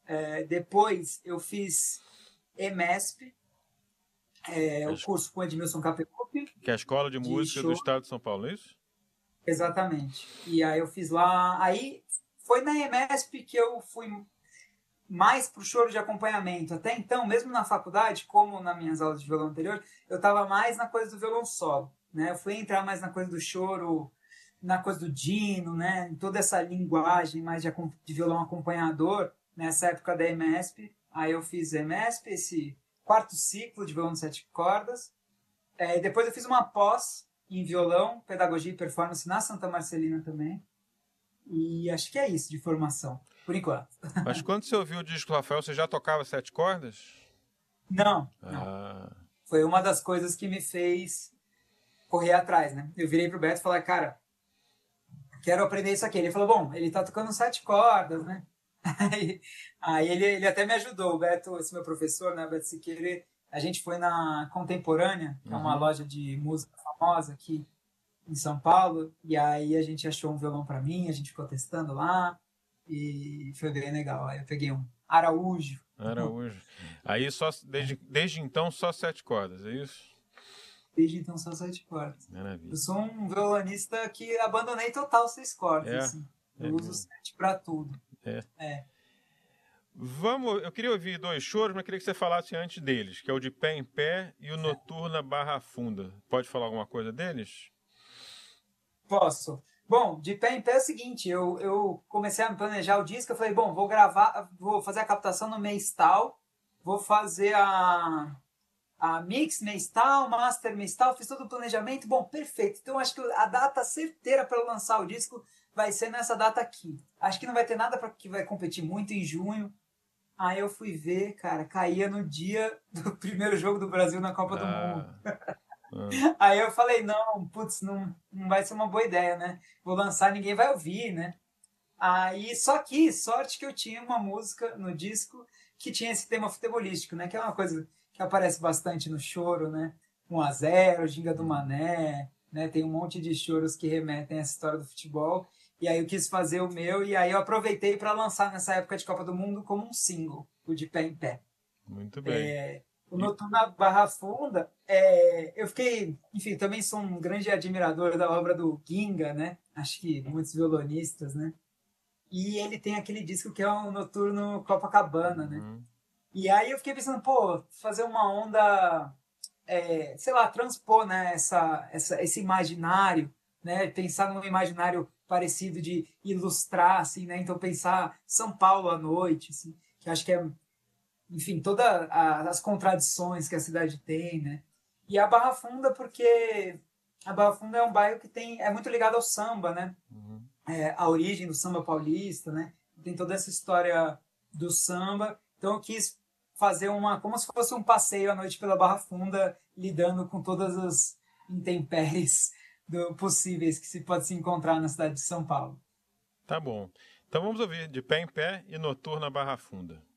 Depois eu fiz EMESP, Que é, o curso com Edmilson Capelupi, que é a Escola de de Música do choro. Estado de São Paulo, é isso? Exatamente. E aí eu fiz lá. Aí foi na EMESP que eu fui mais pro choro de acompanhamento. Até então, mesmo na faculdade, como nas minhas aulas de violão anterior, eu estava mais na coisa do violão solo, né? Eu fui entrar mais na coisa do choro, na coisa do Dino, né? Em toda essa linguagem mais de violão acompanhador, nessa época da EMESP. Aí eu fiz EMESP, esse quarto ciclo de violão de sete cordas. Depois eu fiz uma pós em violão, pedagogia e performance na Santa Marcelina também. E acho que é isso de formação, por enquanto. Mas quando você ouviu o disco do Rafael, você já tocava sete cordas? Não, não. Ah, Foi uma das coisas que me fez correr atrás, né? Eu virei pro Beto e falei, cara, quero aprender isso aqui. Ele falou, bom, ele tá tocando sete cordas, né? Aí ele até me ajudou, o Beto, esse meu professor, né, Beto Siqueira, a gente foi na Contemporânea, que é uma uhum. loja de música famosa aqui em São Paulo, e aí a gente achou um violão para mim, a gente ficou testando lá, e foi bem legal. Aí eu peguei um Araújo. Araújo. Aí só desde então só sete cordas, é isso? Desde então só sete cordas. Eu Maravilha. sou um violonista que abandonei total seis cordas, É, assim. Eu é uso mesmo. sete para tudo. É. É. Vamos, eu queria ouvir dois choros, mas queria que você falasse antes deles, que é o de Pé em Pé e o Noturna Barra Funda. Pode falar alguma coisa deles? Posso. Bom, de pé em pé é o seguinte, eu comecei a planejar o disco, eu falei, bom, vou gravar, vou fazer a captação no mês tal, vou fazer a mix mês tal, master mês tal, fiz todo o planejamento, bom, perfeito. Então acho que a data certeira para lançar o disco vai ser nessa data aqui. Acho que não vai ter nada para que vai competir muito em junho. Aí eu fui ver, cara, caía no dia do primeiro jogo do Brasil na Copa do Mundo. Ah, ah, Aí eu falei, não, putz, não vai ser uma boa ideia, né? Vou lançar, ninguém vai ouvir, né? Aí, só que, sorte que eu tinha uma música no disco que tinha esse tema futebolístico, né? Que é uma coisa que aparece bastante no choro, né? 1-0, Ginga do uhum. Mané, né? Tem um monte de choros que remetem a essa história do futebol. E aí eu quis fazer o meu, e aí eu aproveitei para lançar nessa época de Copa do Mundo como um single, o de Pé em Pé. Muito bem. O E, Noturna Barra Funda, eu fiquei, enfim, também sou um grande admirador da obra do Ginga, né? Acho que muitos violonistas, né? E ele tem aquele disco que é o Noturno Copacabana, né? uhum. E aí eu fiquei pensando, pô, fazer uma onda, sei lá, transpor, né, esse imaginário, né? Pensar num imaginário parecido de ilustrar, assim, né? Então pensar São Paulo à noite, assim, que acho que é, enfim, todas as contradições que a cidade tem, né? E a Barra Funda, porque a Barra Funda é um bairro que é muito ligado ao samba, né? Uhum. A origem do samba paulista, né? Tem toda essa história do samba. Então eu quis fazer como se fosse um passeio à noite pela Barra Funda, lidando com todas as intempéries possíveis que se pode se encontrar na cidade de São Paulo. Tá bom. Então vamos ouvir de Pé em Pé e Noturna Barra Funda.